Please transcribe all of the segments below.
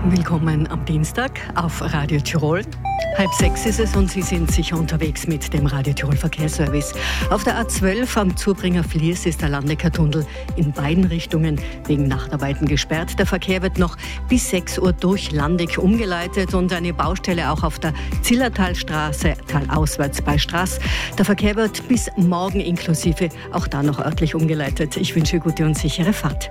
Willkommen am Dienstag auf Radio Tirol. 5:30 ist es und Sie sind sicher unterwegs mit dem Radio Tirol Verkehrsservice. Auf der A12 am Zubringer Fliers ist der Landecker-Tunnel in beiden Richtungen wegen Nachtarbeiten gesperrt. Der Verkehr wird noch bis 6 Uhr durch Landeck umgeleitet und eine Baustelle auch auf der Zillertalstraße, talauswärts bei Straß. Der Verkehr wird bis morgen inklusive auch da noch örtlich umgeleitet. Ich wünsche gute und sichere Fahrt.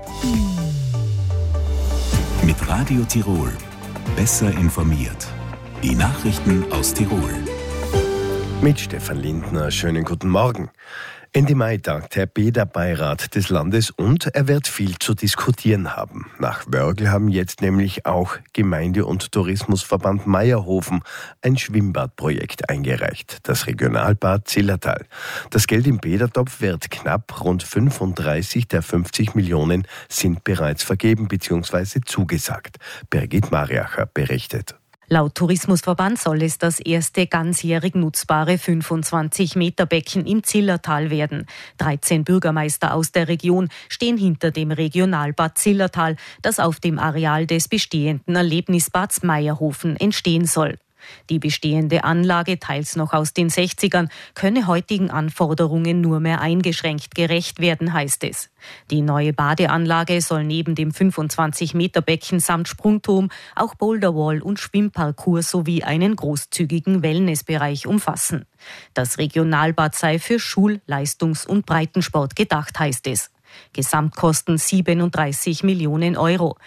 Mit Radio Tirol. Besser informiert. Die Nachrichten aus Tirol. Mit Stefan Lindner. Schönen guten Morgen. Ende Mai tagt der Bäderbeirat des Landes und er wird viel zu diskutieren haben. Nach Wörgl haben jetzt nämlich auch Gemeinde- und Tourismusverband Meierhofen ein Schwimmbadprojekt eingereicht, das Regionalbad Zillertal. Das Geld im Bädertopf wird knapp, rund 35 der 50 Millionen sind bereits vergeben bzw. zugesagt. Birgit Mariacher berichtet. Laut Tourismusverband soll es das erste ganzjährig nutzbare 25-Meter-Becken im Zillertal werden. 13 Bürgermeister aus der Region stehen hinter dem Regionalbad Zillertal, das auf dem Areal des bestehenden Erlebnisbads Meierhofen entstehen soll. Die bestehende Anlage, teils noch aus den 60ern, könne heutigen Anforderungen nur mehr eingeschränkt gerecht werden, heißt es. Die neue Badeanlage soll neben dem 25-Meter-Becken samt Sprungturm auch Boulderwall und Schwimmparcours sowie einen großzügigen Wellnessbereich umfassen. Das Regionalbad sei für Schul-, Leistungs- und Breitensport gedacht, heißt es. Gesamtkosten 37 Millionen Euro.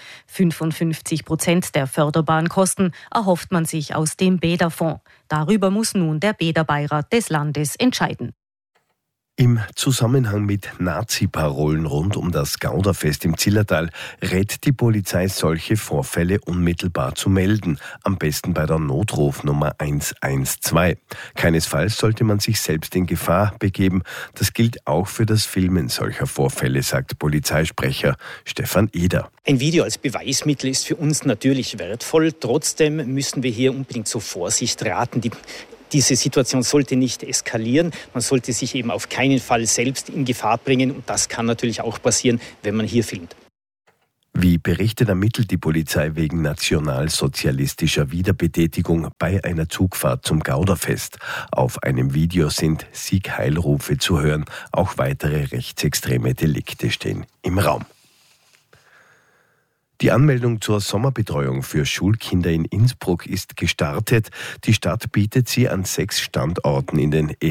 55% der förderbaren Kosten erhofft man sich aus dem Bäderfonds. Darüber muss nun der Bäderbeirat des Landes entscheiden. Im Zusammenhang mit Nazi-Parolen rund um das Gauderfest im Zillertal rät die Polizei, solche Vorfälle unmittelbar zu melden. Am besten bei der Notrufnummer 112. Keinesfalls sollte man sich selbst in Gefahr begeben. Das gilt auch für das Filmen solcher Vorfälle, sagt Polizeisprecher Stefan Eder. Ein Video als Beweismittel ist für uns natürlich wertvoll. Trotzdem müssen wir hier unbedingt zur Vorsicht raten. Diese Situation sollte nicht eskalieren. Man sollte sich eben auf keinen Fall selbst in Gefahr bringen. Und das kann natürlich auch passieren, wenn man hier filmt. Wie berichtet, ermittelt die Polizei wegen nationalsozialistischer Wiederbetätigung bei einer Zugfahrt zum Gauderfest. Auf einem Video sind Sieg-Heil-Rufe zu hören. Auch weitere rechtsextreme Delikte stehen im Raum. Die Anmeldung zur Sommerbetreuung für Schulkinder in Innsbruck ist gestartet. Die Stadt bietet sie an 6 Standorten in den